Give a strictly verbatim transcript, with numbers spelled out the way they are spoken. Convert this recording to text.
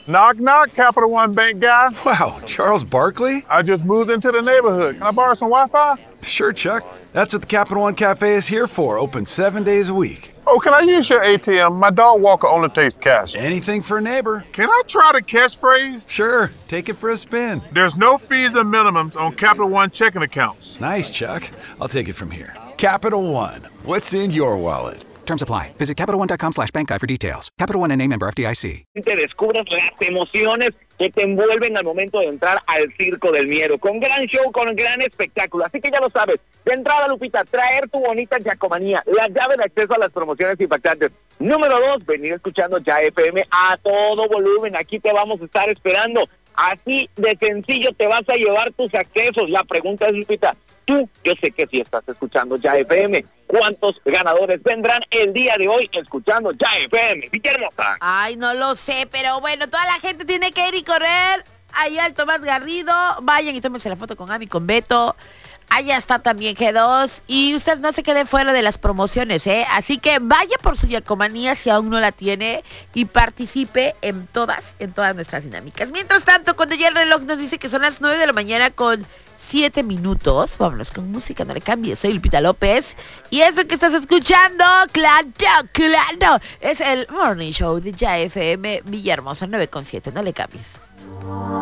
Knock, knock, Capital One Bank guy. Wow, Charles Barkley? I just moved into the neighborhood. Can I borrow some Wi-Fi? Sure, Chuck. That's what the Capital One Cafe is here for, open seven days a week. Oh, can I use your A T M? My dog Walker only takes cash. Anything for a neighbor. Can I try the catchphrase? Sure, take it for a spin. There's no fees and minimums on Capital One checking accounts. Nice, Chuck. I'll take it from here. Capital One. What's in your wallet? Terms apply. Visit CapitalOne.com slash bank guide for details. Capital One N A member F D I C. Te descubras las emociones que te envuelven al momento de entrar al Circo del Miedo, con gran show, con gran espectáculo. Así que ya lo sabes, de entrada, Lupita, traer tu bonita yacomanía, la llave de acceso a las promociones impactantes. Número dos, venir escuchando Ya F M a todo volumen. Aquí te vamos a estar esperando. Así de sencillo te vas a llevar tus accesos. La pregunta es, Lupita, tú, yo sé que si estás escuchando Ya F M, ¿cuántos ganadores vendrán el día de hoy escuchando Ya F M? ¿Sí, qué hermosa? Ay, no lo sé, pero bueno, toda la gente tiene que ir y correr allá al Tomás Garrido. Vayan y tómense la foto con Ami, con Beto. Allá está también G dos. Y usted no se quede fuera de las promociones, ¿eh? Así que vaya por su yacomanía si aún no la tiene y participe en todas, en todas nuestras dinámicas. Mientras tanto, cuando ya el reloj nos dice que son las nueve de la mañana con siete minutos, vámonos con música, no le cambies. Soy Lupita López. Y eso que estás escuchando, claro, claro, es el Morning Show de Ya F M Villahermosa nueve con siete. No le cambies.